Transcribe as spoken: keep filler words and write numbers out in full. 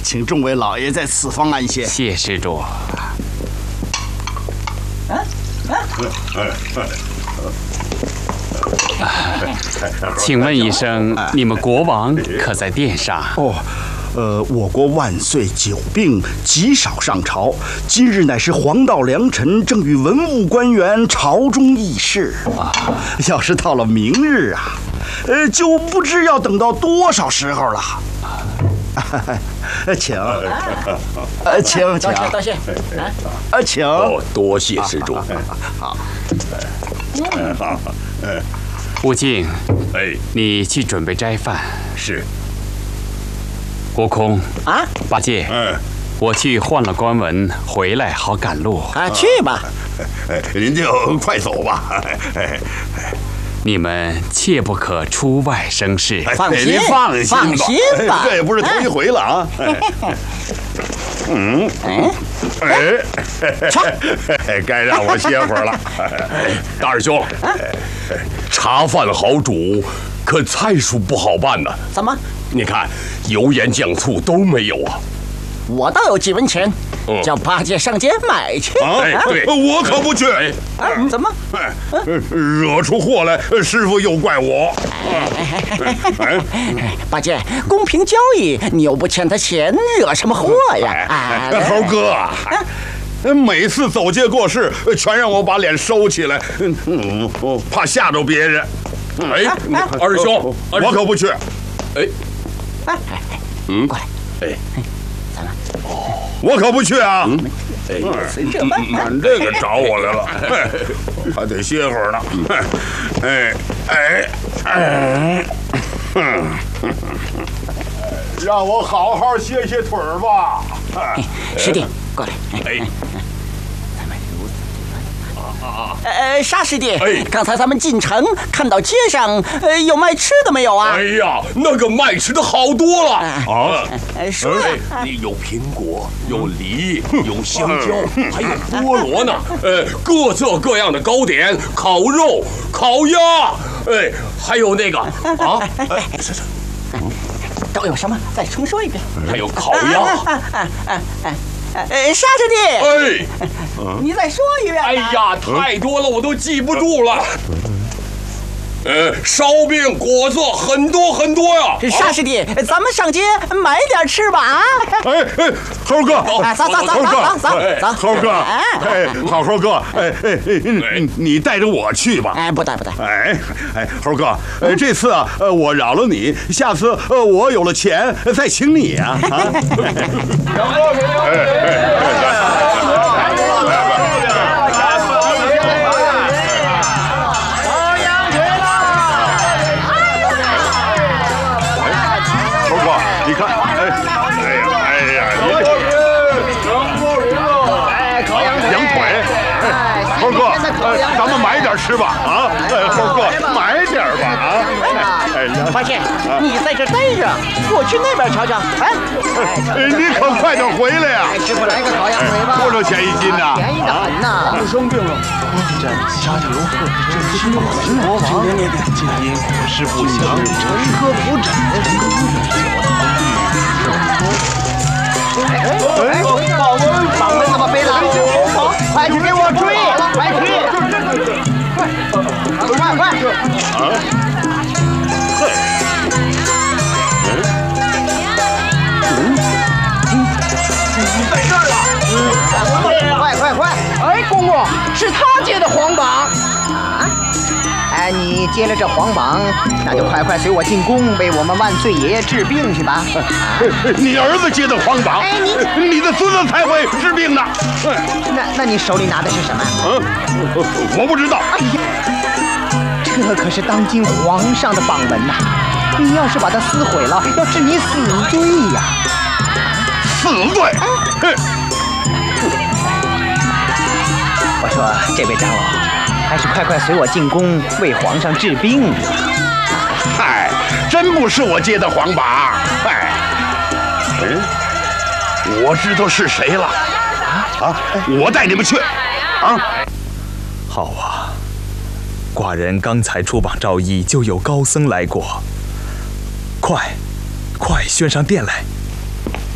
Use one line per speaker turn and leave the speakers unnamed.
请众位老爷在此方安歇。
谢施主。啊啊！请问一声，你们国王可在殿上？
哦。呃，我国万岁久病，极少上朝。今日乃是黄道良辰，正与文武官员朝中议事啊。要是到了明日啊，呃，就不知要等到多少时候了。请，呃，请，请，
多谢，
呃，请。
哦，多谢施主。
好。
吴敬，
哎，
你去准备斋饭。
是。
悟空
啊，
八戒，
嗯，
我去换了官文，回来好赶路。
啊，去吧。
哎，您就快走吧。哎，
你们切不可出外生事。
放心，
您放心吧，
放心吧，
这也不是头一回了啊。嗯，哎，哎，该让我歇会儿了。大师兄，茶饭好煮，可菜蔬不好办呢。
怎么？
你看，油盐酱醋都没有啊！
我倒有几文钱，
嗯、
叫八戒上街买去。
啊，哎，对，我可不去。
啊，怎么？
哎，惹出祸来，师傅又怪我。
哎，八戒，公平交易，你又不欠他钱，惹什么祸呀？
哎，猴哥啊！每次走街过市，全让我把脸收起来，嗯，怕吓着别人。哎，二师兄，我可不去。哎，
哎哎，嗯，过来，
哎，
咱们，
哦，我可不去啊！
哎，这般，
俺这个找我来了，还得歇会儿呢。哎哎哎，让我好好歇歇腿儿吧。
师弟，过来。哎。呃，沙师弟，哎，刚才咱们进城，看到街上，呃，有卖吃的没有啊？
哎呀，那个卖吃的好多了
啊！说呀，
有苹果，有梨，有香蕉，还有菠萝呢。呃，各色各样的糕点，烤肉、烤鸭，哎，还有那个啊，是是，
都有什么？再重说一遍。
还有烤鸭。
呃，沙师弟，
哎，
你再说一遍。
哎呀，太多了，我都记不住了。呃，烧饼、果子很多很多呀。
沙师弟，咱们上街买点吃吧啊！
哎哎，猴哥，
走走走走走走走，
猴哥，哎，好猴哥，哎哎哎，你带着我去吧。
哎，不带不带。
哎哎，猴哥，呃，这次啊，呃，我饶了你，下次呃，我有了钱再请你啊啊！你看，哎，哎呀，哎呀，哎，烤羊腿，羊腿，哎，猴哥，哎，咱们买点吃吧，啊，哎，猴哥，买点吧，啊，
哎，八戒，你在这待着，我去那边瞧瞧，哎，
你可快点回来呀！
师傅来个烤羊腿吧，
多少钱一斤呢？
便宜得很呐。
我生病了，这家里有祸，这七宝神国王，今因国事不祥，沉疴不诊，整个医院哎哎，榜文榜文怎么飞了？快去给我追！快去！快快快！啊！嘿！在这儿了！快快快！哎，公公，是他接的皇榜啊！哎，你接了这皇榜，那就快快随我进宫，为我们万岁爷爷治病去吧。
你儿子接的皇榜，
哎，你
你的孙子才会治病呢。
那那你手里拿的是什么？
嗯，我不知道。
哎呀，这可是当今皇上的榜文呐！你要是把它撕毁了，要治你死罪呀！
死罪？哼！
我说，这位长老，还是快快随我进宫，为皇上治病吧。
嗨，真不是我接的皇榜。嗨，嗯，我知道是谁了。啊啊！我带你们去。啊，
好啊，寡人刚才出榜召医，就有高僧来过。快，快宣上殿来。